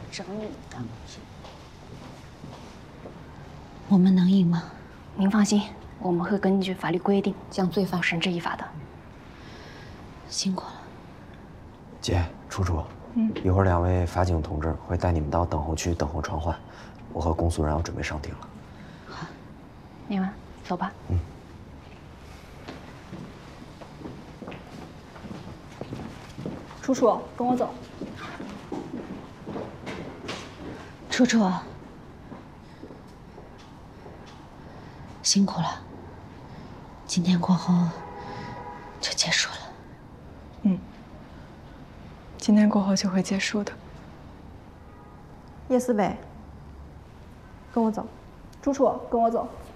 整你的！我们能赢吗？您放心，我们会根据法律规定将罪犯绳之以法的。辛苦了， 姐，楚楚。一会儿2位法警同志会带你们到等候区等候传唤，我和公诉人要准备上庭了。 好，你们走吧。 楚楚，跟我走。 楚楚，辛苦了。今天过后就结束了。 今天过后就会结束的。叶思北，跟我走。楚楚，跟我走。